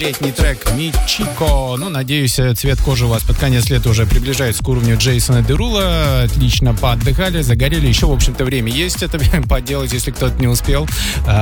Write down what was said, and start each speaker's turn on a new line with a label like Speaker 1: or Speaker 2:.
Speaker 1: летний трек Мичико. Ну, надеюсь, цвет кожи у вас под конец лета уже приближается к уровню Джейсона Дерула. Отлично поотдыхали, загорели. Еще, в общем-то, время есть это поделать, если кто-то не успел.